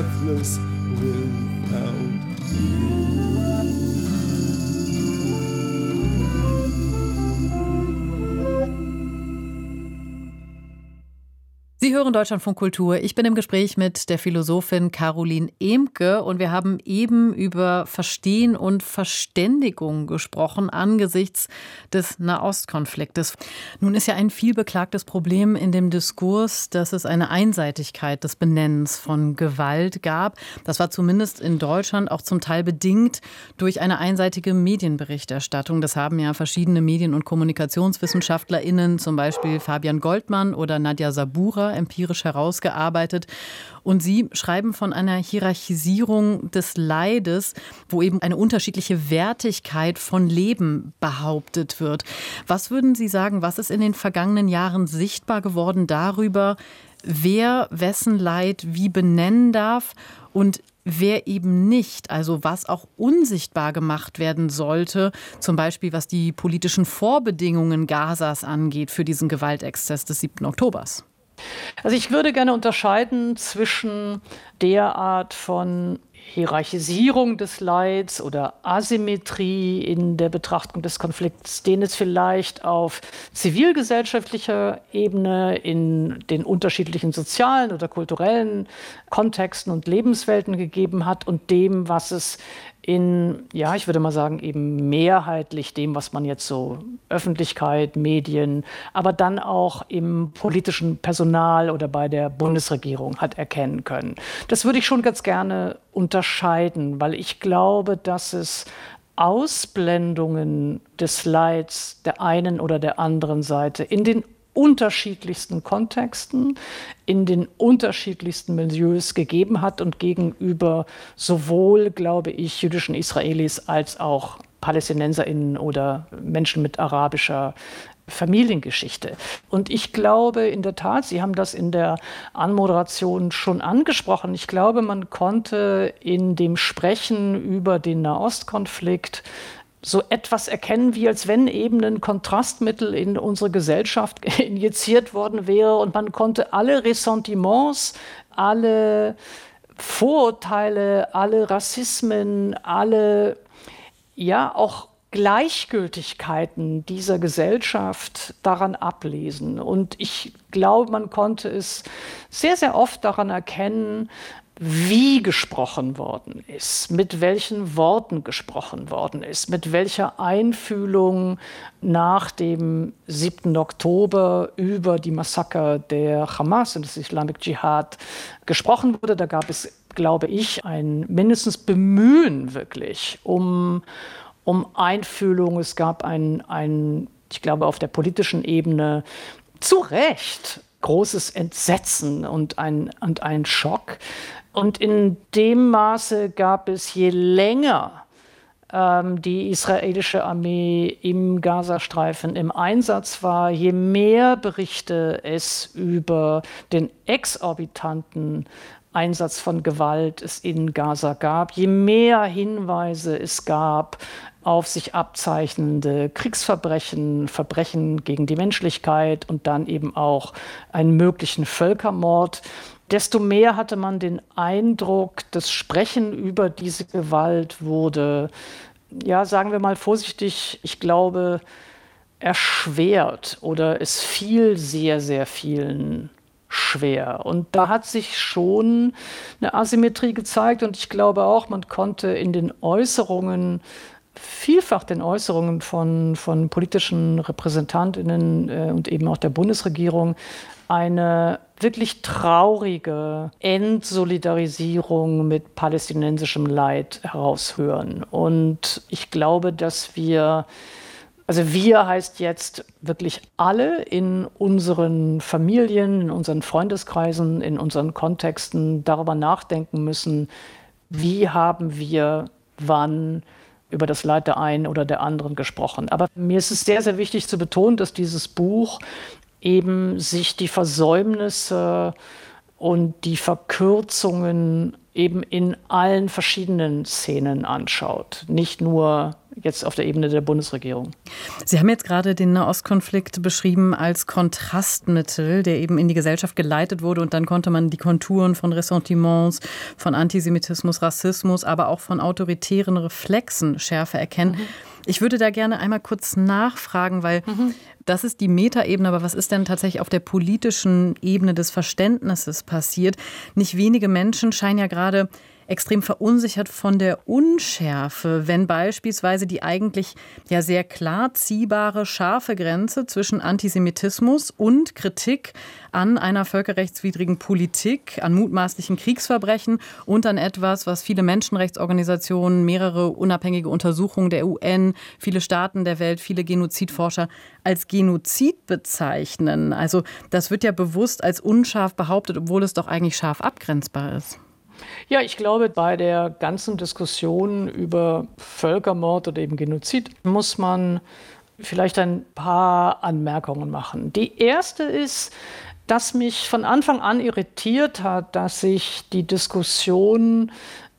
breathless without you. Sie hören Deutschlandfunk Kultur. Ich bin im Gespräch mit der Philosophin Caroline Ehmke und wir haben eben über Verstehen und Verständigung gesprochen angesichts des Nahostkonfliktes. Nun ist ja ein viel beklagtes Problem in dem Diskurs, dass es eine Einseitigkeit des Benennens von Gewalt gab. Das war zumindest in Deutschland auch zum Teil bedingt durch eine einseitige Medienberichterstattung. Das haben ja verschiedene Medien- und KommunikationswissenschaftlerInnen, zum Beispiel Fabian Goldmann oder Nadja Sabura, empirisch herausgearbeitet. Und sie schreiben von einer Hierarchisierung des Leides, wo eben eine unterschiedliche Wertigkeit von Leben behauptet wird. Was würden Sie sagen, was ist in den vergangenen Jahren sichtbar geworden darüber, wer wessen Leid wie benennen darf und wer eben nicht, also was auch unsichtbar gemacht werden sollte, zum Beispiel was die politischen Vorbedingungen Gazas angeht für diesen Gewaltexzess des 7. Oktobers? Also ich würde gerne unterscheiden zwischen der Art von Hierarchisierung des Leids oder Asymmetrie in der Betrachtung des Konflikts, den es vielleicht auf zivilgesellschaftlicher Ebene in den unterschiedlichen sozialen oder kulturellen Kontexten und Lebenswelten gegeben hat und dem, was es in, ja, ich würde mal sagen, eben mehrheitlich dem, was man jetzt so Öffentlichkeit, Medien, aber dann auch im politischen Personal oder bei der Bundesregierung hat erkennen können. Das würde ich schon ganz gerne unterscheiden, weil ich glaube, dass es Ausblendungen des Leids der einen oder der anderen Seite in den unterschiedlichsten Kontexten, in den unterschiedlichsten Milieus gegeben hat und gegenüber sowohl, glaube ich, jüdischen Israelis als auch PalästinenserInnen oder Menschen mit arabischer Familiengeschichte. Und ich glaube in der Tat, Sie haben das in der Anmoderation schon angesprochen, ich glaube, man konnte in dem Sprechen über den Nahostkonflikt so etwas erkennen, wie als wenn eben ein Kontrastmittel in unsere Gesellschaft injiziert worden wäre und man konnte alle Ressentiments, alle Vorurteile, alle Rassismen, alle, ja, auch Gleichgültigkeiten dieser Gesellschaft daran ablesen. Und ich glaube, man konnte es sehr, sehr oft daran erkennen, wie gesprochen worden ist, mit welchen Worten gesprochen worden ist, mit welcher Einfühlung nach dem 7. Oktober über die Massaker der Hamas und des Islamic Dschihad gesprochen wurde. Da gab es, glaube ich, ein mindestens Bemühen wirklich um Einfühlung. Es gab ich glaube, auf der politischen Ebene zu Recht großes Entsetzen und ein Schock. Und in dem Maße gab es, je länger die israelische Armee im Gazastreifen im Einsatz war, je mehr Berichte es über den exorbitanten Einsatz von Gewalt es in Gaza gab, je mehr Hinweise es gab auf sich abzeichnende Kriegsverbrechen, Verbrechen gegen die Menschlichkeit und dann eben auch einen möglichen Völkermord, desto mehr hatte man den Eindruck, das Sprechen über diese Gewalt wurde, ja, sagen wir mal vorsichtig, ich glaube, erschwert oder es fiel sehr, sehr vielen schwer. Und da hat sich schon eine Asymmetrie gezeigt und ich glaube auch, man konnte in den Äußerungen, vielfach den Äußerungen von politischen RepräsentantInnen und eben auch der Bundesregierung eine wirklich traurige Entsolidarisierung mit palästinensischem Leid heraushören. Und ich glaube, dass wir heißt jetzt wirklich alle in unseren Familien, in unseren Freundeskreisen, in unseren Kontexten darüber nachdenken müssen, wie haben wir wann über das Leid der einen oder der anderen gesprochen. Aber mir ist es sehr, sehr wichtig zu betonen, dass dieses Buch eben sich die Versäumnisse und die Verkürzungen eben in allen verschiedenen Szenen anschaut. Nicht nur jetzt auf der Ebene der Bundesregierung. Sie haben jetzt gerade den Nahostkonflikt beschrieben als Kontrastmittel, der eben in die Gesellschaft geleitet wurde und dann konnte man die Konturen von Ressentiments, von Antisemitismus, Rassismus, aber auch von autoritären Reflexen schärfer erkennen. Ich würde da gerne einmal kurz nachfragen, weil das ist die Metaebene, aber was ist denn tatsächlich auf der politischen Ebene des Verständnisses passiert? Nicht wenige Menschen scheinen ja gerade extrem verunsichert von der Unschärfe, wenn beispielsweise die eigentlich ja sehr klar ziehbare, scharfe Grenze zwischen Antisemitismus und Kritik an einer völkerrechtswidrigen Politik, an mutmaßlichen Kriegsverbrechen und an etwas, was viele Menschenrechtsorganisationen, mehrere unabhängige Untersuchungen der UN, viele Staaten der Welt, viele Genozidforscher als Genozid bezeichnen. Also das wird ja bewusst als unscharf behauptet, obwohl es doch eigentlich scharf abgrenzbar ist. Ja, ich glaube, bei der ganzen Diskussion über Völkermord oder eben Genozid muss man vielleicht ein paar Anmerkungen machen. Die erste ist, dass mich von Anfang an irritiert hat, dass sich die Diskussion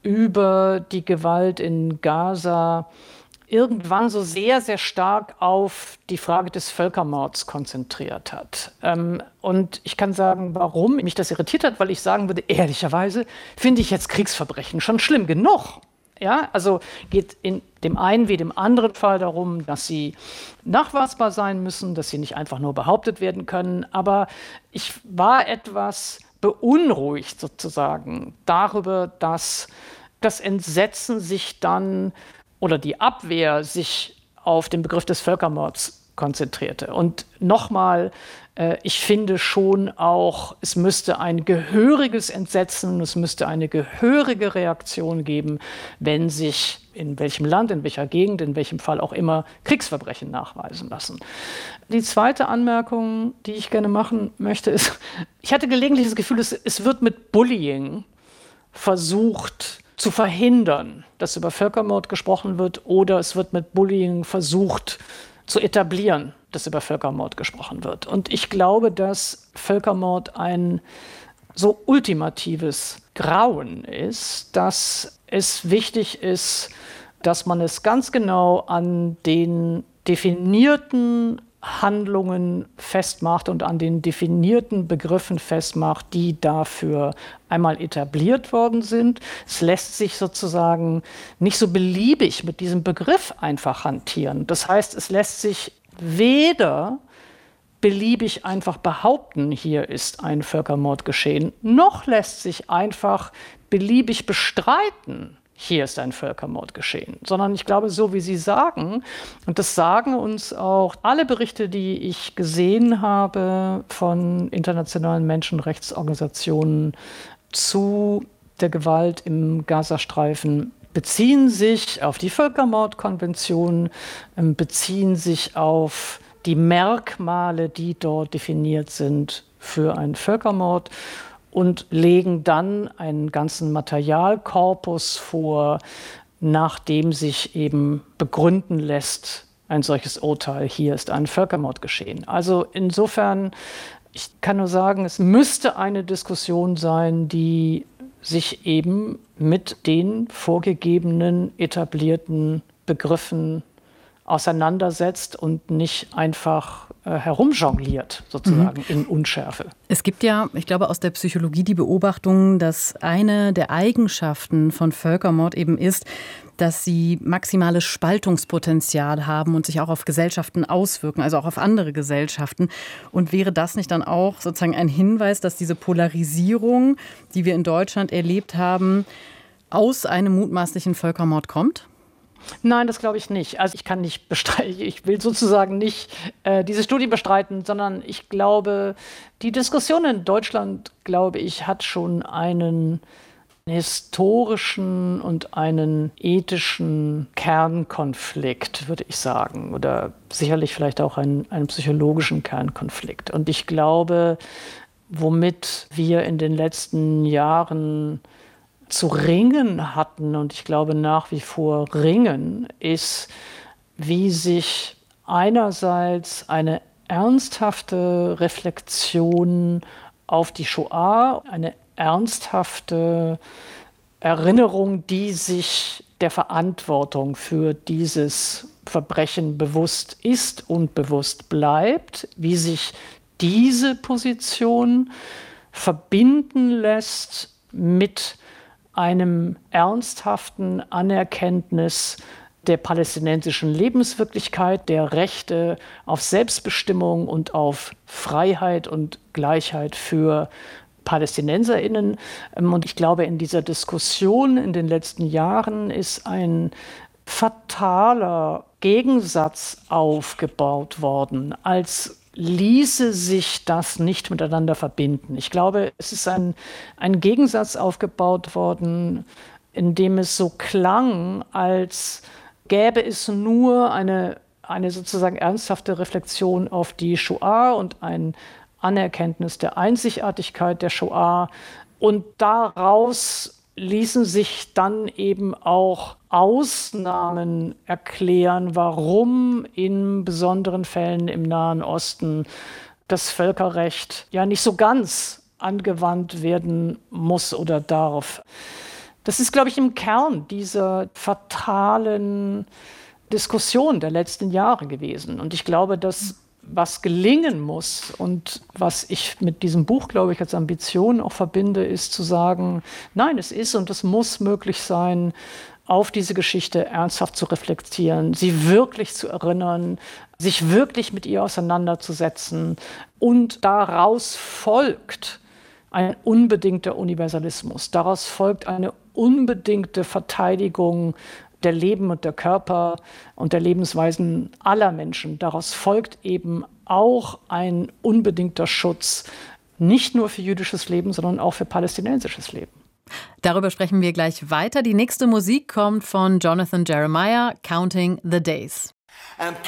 über die Gewalt in Gaza irgendwann so sehr, sehr stark auf die Frage des Völkermords konzentriert hat. Und ich kann sagen, warum mich das irritiert hat, weil ich sagen würde, ehrlicherweise finde ich jetzt Kriegsverbrechen schon schlimm genug. Ja, also geht in dem einen wie dem anderen Fall darum, dass sie nachweisbar sein müssen, dass sie nicht einfach nur behauptet werden können. Aber ich war etwas beunruhigt sozusagen darüber, dass das Entsetzen sich dann oder die Abwehr sich auf den Begriff des Völkermords konzentrierte. Und nochmal, ich finde schon auch, es müsste ein gehöriges Entsetzen, es müsste eine gehörige Reaktion geben, wenn sich in welchem Land, in welcher Gegend, in welchem Fall auch immer Kriegsverbrechen nachweisen lassen. Die zweite Anmerkung, die ich gerne machen möchte, ist, ich hatte gelegentlich das Gefühl, es wird mit Bullying versucht zu verhindern, dass über Völkermord gesprochen wird, oder es wird mit Bullying versucht zu etablieren, dass über Völkermord gesprochen wird. Und ich glaube, dass Völkermord ein so ultimatives Grauen ist, dass es wichtig ist, dass man es ganz genau an den definierten Handlungen festmacht und an den definierten Begriffen festmacht, die dafür einmal etabliert worden sind. Es lässt sich sozusagen nicht so beliebig mit diesem Begriff einfach hantieren. Das heißt, es lässt sich weder beliebig einfach behaupten, hier ist ein Völkermord geschehen, noch lässt sich einfach beliebig bestreiten, hier ist ein Völkermord geschehen, sondern ich glaube, so wie Sie sagen, und das sagen uns auch alle Berichte, die ich gesehen habe von internationalen Menschenrechtsorganisationen zu der Gewalt im Gazastreifen, beziehen sich auf die Völkermordkonvention, beziehen sich auf die Merkmale, die dort definiert sind für einen Völkermord, und legen dann einen ganzen Materialkorpus vor, nach dem sich eben begründen lässt, ein solches Urteil, hier ist ein Völkermord geschehen. Also insofern, ich kann nur sagen, es müsste eine Diskussion sein, die sich eben mit den vorgegebenen, etablierten Begriffen auseinandersetzt und nicht einfach herumjongliert, sozusagen in Unschärfe. Es gibt ja, ich glaube, aus der Psychologie die Beobachtung, dass eine der Eigenschaften von Völkermord eben ist, dass sie maximales Spaltungspotenzial haben und sich auch auf Gesellschaften auswirken, also auch auf andere Gesellschaften. Und wäre das nicht dann auch sozusagen ein Hinweis, dass diese Polarisierung, die wir in Deutschland erlebt haben, aus einem mutmaßlichen Völkermord kommt? Nein, das glaube ich nicht. Also ich kann nicht bestreiten, ich will sozusagen nicht diese Studie bestreiten, sondern ich glaube, die Diskussion in Deutschland, glaube ich, hat schon einen historischen und einen ethischen Kernkonflikt, würde ich sagen, oder sicherlich vielleicht auch einen psychologischen Kernkonflikt. Und ich glaube, womit wir in den letzten Jahren zu ringen hatten, und ich glaube nach wie vor ringen, ist, wie sich einerseits eine ernsthafte Reflexion auf die Shoah, eine ernsthafte Erinnerung, die sich der Verantwortung für dieses Verbrechen bewusst ist und bewusst bleibt, wie sich diese Position verbinden lässt mit einem ernsthaften Anerkenntnis der palästinensischen Lebenswirklichkeit, der Rechte auf Selbstbestimmung und auf Freiheit und Gleichheit für PalästinenserInnen. Und ich glaube, in dieser Diskussion in den letzten Jahren ist ein fataler Gegensatz aufgebaut worden, als ließe sich das nicht miteinander verbinden. Ich glaube, es ist ein Gegensatz aufgebaut worden, in dem es so klang, als gäbe es nur eine sozusagen ernsthafte Reflexion auf die Shoah und ein Anerkenntnis der Einzigartigkeit der Shoah. Und daraus ließen sich dann eben auch Ausnahmen erklären, warum in besonderen Fällen im Nahen Osten das Völkerrecht ja nicht so ganz angewandt werden muss oder darf. Das ist, glaube ich, im Kern dieser fatalen Diskussion der letzten Jahre gewesen. Und ich glaube, dass was gelingen muss und was ich mit diesem Buch, glaube ich, als Ambition auch verbinde, ist zu sagen, nein, es ist und es muss möglich sein, auf diese Geschichte ernsthaft zu reflektieren, sie wirklich zu erinnern, sich wirklich mit ihr auseinanderzusetzen. Und daraus folgt ein unbedingter Universalismus. Daraus folgt eine unbedingte Verteidigung der Leben und der Körper und der Lebensweisen aller Menschen. Daraus folgt eben auch ein unbedingter Schutz, nicht nur für jüdisches Leben, sondern auch für palästinensisches Leben. Darüber sprechen wir gleich weiter. Die nächste Musik kommt von Jonathan Jeremiah, Counting the Days. I'm